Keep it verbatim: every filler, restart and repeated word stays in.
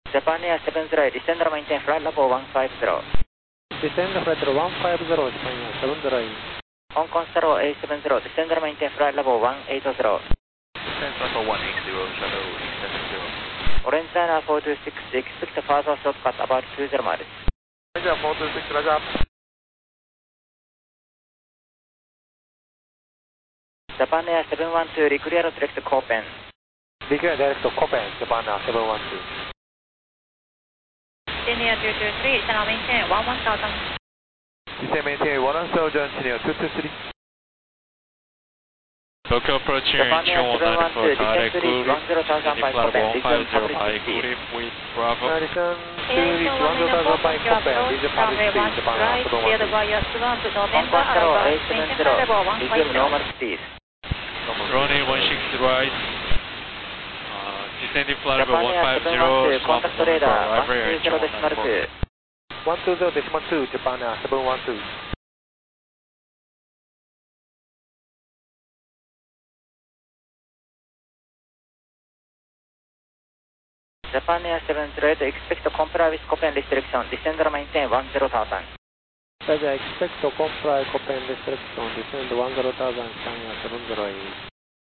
Japan Air seven zero eight, descend and maintain flight level one five zero. Descend flight level one five zero, Japan Air seven zero eight. Hong Kong Star A seven zero, descend and maintain flight level one eight zero. Descend level one eight zero, shadow eight seven zero. Orange China four two six, expect a further shortcut about two zero miles. Roger, four two six, Roger. Japan Air seven one two, require direct Copen. Require direct Copen, Japan Air seven one two. Japan Air two two three, channel maintain one one thousand. Descend maintain one thousand, channel two two three. Tokyo approaching Japan range Air one seven one nine four, two, direct descend to reach one zero thousand by Copen, resume public by speed. Clip with Bravo. Listen to reach one zero thousand by Copen, resume public speed, Japan Air seven one two. Hong Kong Star A seven zero, resume normal speed. Running one six right. Uh, descending flight level Japan one Air five seven zero, one two, swamp contact November, radar arrival one range two zero one decimal nine four. two. one two zero decimal two, Japan Air seven one two. Japan Air seven zero eight, expect to comply with Copen restriction, descend and maintain one zero thousand. Roger, expect to comply Copen restriction, descend one zero thousand, Japan Air seven zero eight.